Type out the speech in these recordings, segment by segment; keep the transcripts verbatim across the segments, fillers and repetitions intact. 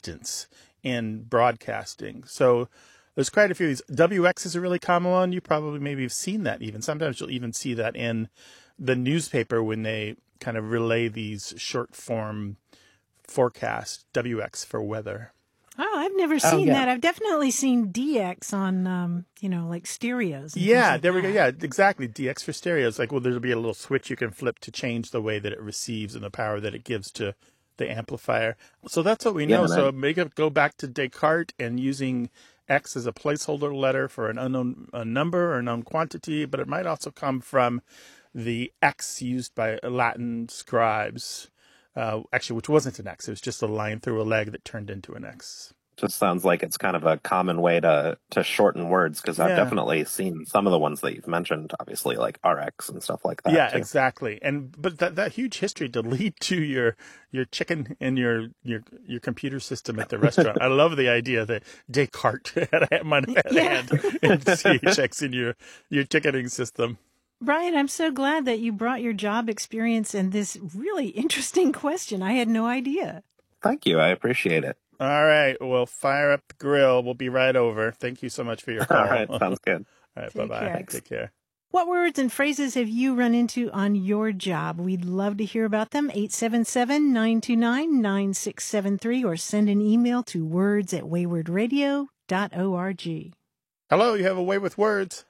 distance in broadcasting. So there's quite a few of these. W X is a really common one. You probably maybe have seen that even. Sometimes you'll even see that in the newspaper when they kind of relay these short form forecasts, W X for weather. Oh, I've never Oh, seen yeah. that. I've definitely seen D X on, um, you know, like stereos. and Yeah, things like there we go. that. Yeah, exactly. D X for stereo. It's like, well, there'll be a little switch you can flip to change the way that it receives and the power that it gives to the amplifier. So that's what we Yeah, know. that- So make it go back to Descartes and using X as a placeholder letter for an unknown a number or unknown quantity, but it might also come from the X used by Latin scribes, uh, actually, which wasn't an X. It was just a line through a leg that turned into an X. Just sounds like it's kind of a common way to, to shorten words, because I've Yeah. definitely seen some of the ones that you've mentioned, obviously, like R X and stuff like that. Yeah, too. exactly. And but that that huge history to lead to your your chicken in your your your computer system at the restaurant. I love the idea that Descartes had a might have had a Yeah. hand in C H X in your your ticketing system. Brian, I'm so glad that you brought your job experience and this really interesting question. I had no idea. Thank you. I appreciate it. All right, well, fire up the grill. We'll be right over. Thank you so much for your call. All right. Sounds good. All right, Take bye-bye. care. Take care. What words and phrases have you run into on your job? We'd love to hear about them. eight seven seven, nine two nine, nine six seven three or send an email to words at wayward radio dot org. Hello, you have a way with words.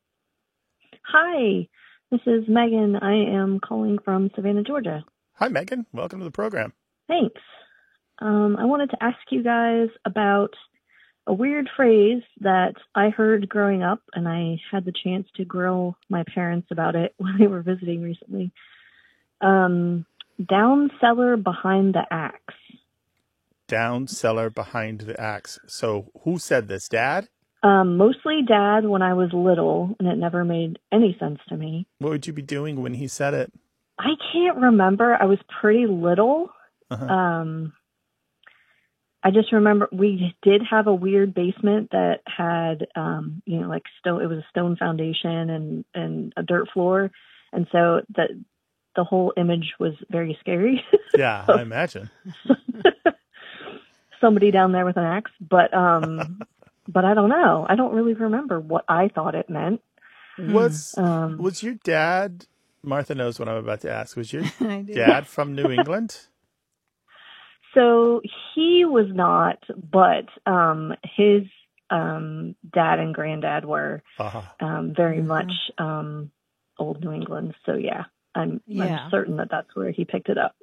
Hi, this is Megan. I am calling from Savannah, Georgia. Hi, Megan. Welcome to the program. Thanks. Um, I wanted to ask you guys about a weird phrase that I heard growing up, and I had the chance to grill my parents about it when they were visiting recently. Um, down cellar behind the axe. Down cellar behind the axe. So who said this, Dad? Um, mostly Dad when I was little, and it never made any sense to me. What would you be doing when he said it? I can't remember. I was pretty little. Uh-huh. Um, I just remember we did have a weird basement that had, um, you know, like stone. It was a stone foundation and, and a dirt floor, and so that the whole image was very scary. Yeah, I imagine. Somebody down there with an axe, but um, but I don't know. I don't really remember what I thought it meant. Was Um, was your dad? Martha knows what I'm about to ask. Was your I do. dad from New England? So he was not, but um, his um, dad and granddad were Uh-huh. um, very Mhm. much um, old New England. So yeah, I'm, Yeah. I'm certain that that's where he picked it up.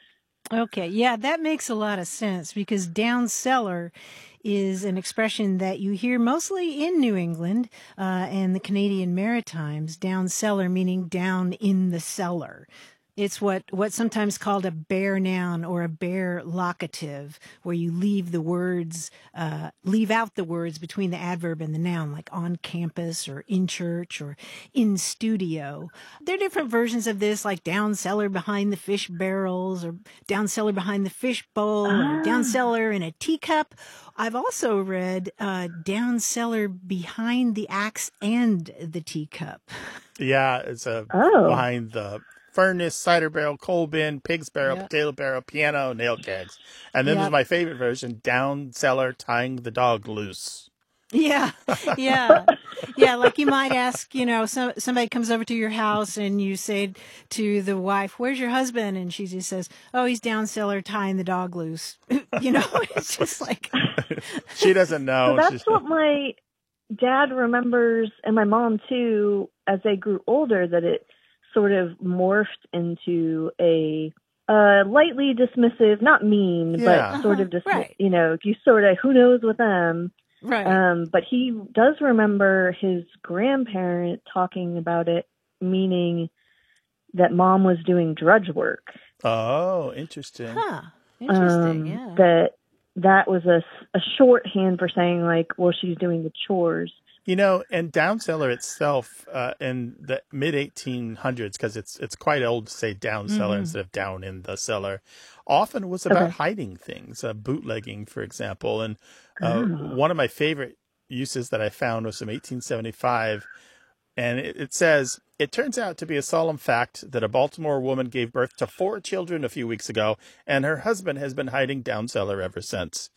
Okay, yeah, that makes a lot of sense because down cellar is an expression that you hear mostly in New England uh, and the Canadian Maritimes. Down cellar meaning down in the cellar. It's what what's sometimes called a bare noun or a bare locative, where you leave the words, uh, leave out the words between the adverb and the noun, like on campus or in church or in studio. There are different versions of this, like down cellar behind the fish barrels or down cellar behind the fish bowl or down cellar in a teacup. I've also read uh, down cellar behind the axe and the teacup. Yeah, it's a Oh. behind the furnace, cider barrel, coal bin, pig's barrel, Yeah. potato barrel, piano, nail kegs. And then Yep. there's my favorite version, down cellar tying the dog loose. Yeah, yeah, yeah. Like you might ask, you know, some somebody comes over to your house and you say to the wife, "Where's your husband?" And she just says, "Oh, he's down cellar tying the dog loose." You know, it's just like, She doesn't know. So that's She's- what my dad remembers, and my mom too, as they grew older, that it sort of morphed into a uh, lightly dismissive, not mean, Yeah. but sort of Uh-huh, dismissive, right. you know, you sort of, who knows with them. right. Um, but he does remember his grandparent talking about it, meaning that mom was doing drudge work. Oh, interesting. Huh. Interesting. Um, Yeah. That that was a, a shorthand for saying like, well, she's doing the chores. You know, and down cellar itself uh, in the mid eighteen hundreds, because it's it's quite old to say down cellar Mhm. instead of down in the cellar, often was about Okay. hiding things, uh, bootlegging, for example. And uh, Oh. one of my favorite uses that I found was from eighteen seventy-five. And it, it says, it turns out to be a solemn fact that a Baltimore woman gave birth to four children a few weeks ago, and her husband has been hiding down cellar ever since.